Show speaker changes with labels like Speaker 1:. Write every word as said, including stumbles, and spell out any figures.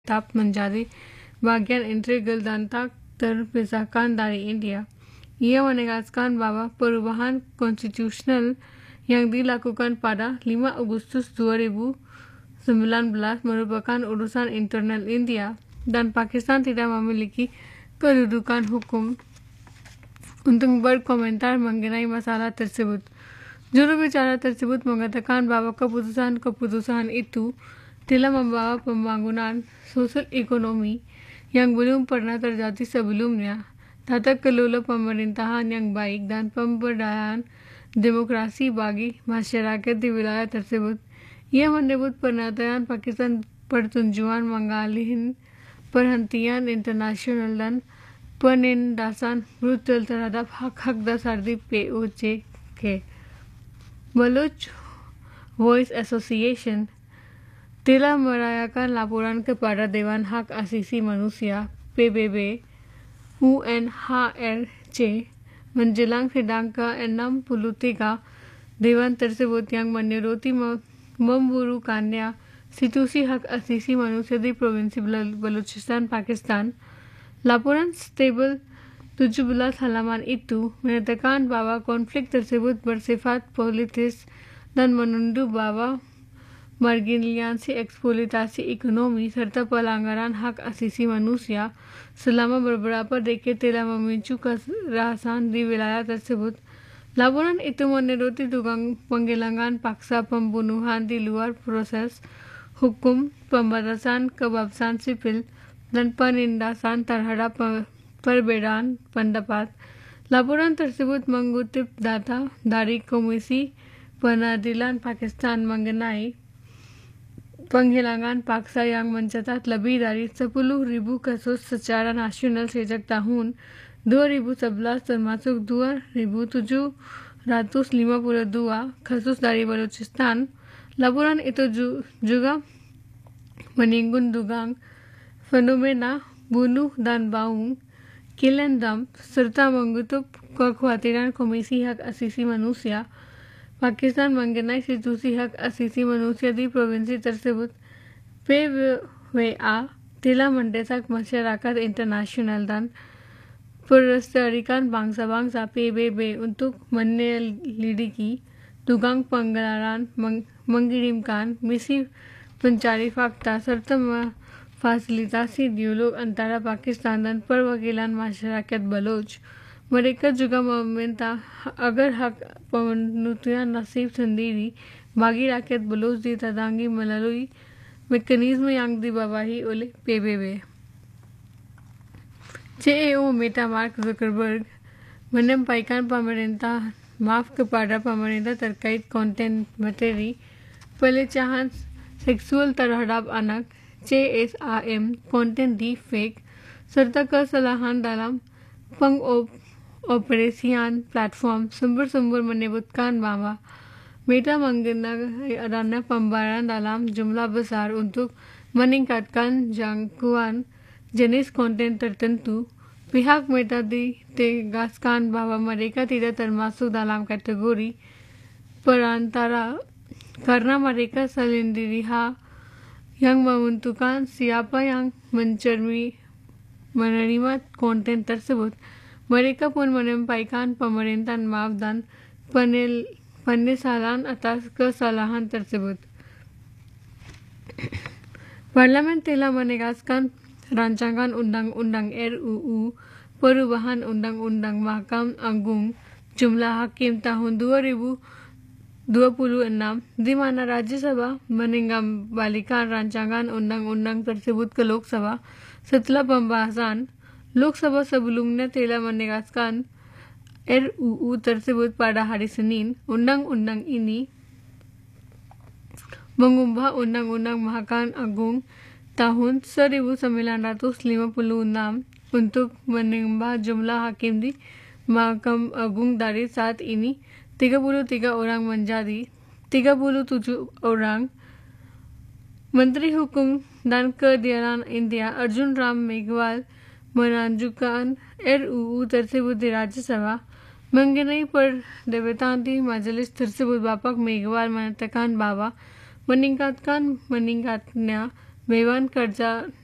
Speaker 1: Tap menjadi bagian integral dan tak terpisahkan dari India. Ia menegaskan bahwa perubahan konstitusional yang dilakukan pada lima Agustus dua ribu sembilan belas merupakan urusan internal India dan Pakistan tidak memiliki kedudukan hukum untuk berkomentar mengenai masalah tersebut. Juru bicara tersebut mengatakan bahwa keputusan-keputusan itu telah membawa pembangunan sosial ekonomi yang belum pernah terjadi sebelumnya, tata kelola pemerintahan yang baik dan pemberdayaan demokrasi bagi masyarakat di wilayah tersebut. Ia menyebut pernyataan Pakistan pertunjukan mengalihkan perhentian internasional dan penindasan brutal terhadap hak-hak dasar di P O C K. Baloch Voice Association telah merayakan laporan kepada Dewan Hak Asasi Manusia P B B U N H R C menjelang sidang ke enam puluh tiga Dewan tersebut yang menyoroti memburukannya situasi hak asasi manusia di Provinsi Balochistan, Pakistan. Laporan setebal tujuh belas halaman itu menyatakan bahwa konflik tersebut bersifat politis dan menuduh bahwa marginalisasi, eksploitasi ekonomi, serta pelanggaran hak asasi manusia selama beberapa dekade telah memicu kekerasan di wilayah tersebut. Laporan itu menyoroti dugaan penghilangan paksa, pembunuhan di luar proses hukum, pembatasan kebebasan sipil, dan penindasan terhadap perbedaan pendapat. Laporan tersebut mengutip data dari Komisi Pengadilan Pakistan mengenai penghilangan paksa yang mencatat lebih dari sepuluh ribu kasus secara nasional sejak tahun dua ribu sebelas, termasuk dua ribu tujuh ratus lima puluh dua kasus dari Balochistan. Laporan itu juga menyinggung dugaan fenomena bunuh dan baung, kill and dump, serta mengutuk kekhawatiran Komisi Hak Asasi Manusia Pakistan mengenai situasi hak asasi manusia di provinsi tersebut. P B B A telah mendesak masyarakat internasional dan Perserikatan Bangsa-Bangsa P B B untuk menyelidiki dugaan penggelaran, meng mengirimkan misi pencari fakta, serta memfasilitasi dialog antara Pakistan dan perwakilan masyarakat Baloch. Mereka juga meminta agar hak penentuan nasib sendiri bagi rakyat Baloch ditatangi melalui mekanisme yang dibawahi oleh P B B. C E O Meta Mark Zuckerberg menyampaikan pemerintah maaf kepada pemerintah terkait konten materi pelecehan seksual terhadap anak C S A M, konten deepfake, serta kesalahan dalam pengoperasian platform. Sumber-sumber menyebutkan bahwa Meta mengenai adanya pembayaran dalam jumlah besar untuk meningkatkan jangkauan jenis konten tertentu. Pihak Meta ditegaskan bahwa mereka tidak termasuk dalam kategori perantara karena mereka sendiri yang menentukan siapa yang mencermi menerima konten tersebut. Mereka pun menyampaikan permintaan maaf dan penyesalan atas kesalahan tersebut. Parlemen telah menegaskan rancangan undang-undang R U U perubahan undang-undang Mahkamah Agung Jumlah Hakim tahun dua ribu dua puluh enam, di mana Rajya Sabha mengembalikan rancangan undang-undang tersebut ke Lok Sabha setelah pembahasan. Lok Sabha sebelumnya telah menegaskan R U U tersebut pada hari Senin. Undang-undang ini mengubah Undang-Undang Mahkamah Agung tahun seribu sembilan ratus lima puluh enam untuk menambah jumlah hakim di Mahkamah Agung dari saat ini tiga puluh tiga orang menjadi tiga puluh tujuh orang. Menteri Hukum dan Keadilan India Arjun Ram Meghwal menunjukkan R U U tersebut di Rajya Sabha. Mengenai perdebatan di majelis tersebut, Bapak Meghwal mengatakan bahwa meningkatkan meningkatnya beban kerja